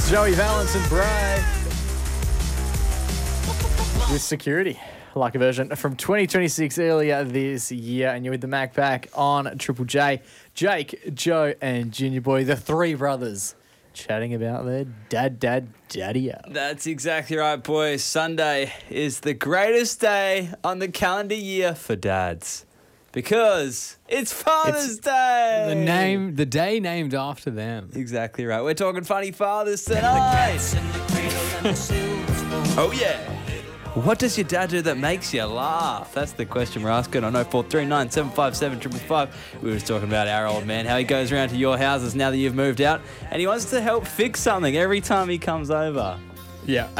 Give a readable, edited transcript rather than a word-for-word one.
Joey Valance and Bray with Security, like a version from 2026 earlier this year, and you're with the Mac Pack on Triple J. Jake, Joe, and Junior Boy, the three brothers, chatting about their daddy-o. That's exactly right, boys. Sunday is the greatest day on the calendar year for dads because it's Father's Day. The day named after them. Exactly right. We're talking funny fathers tonight. Oh, yeah. What does your dad do that makes you laugh? That's the question we're asking on 0439 757 555. We were talking about our old man, how he goes around to your houses now that you've moved out, and he wants to help fix something every time he comes over. Yeah.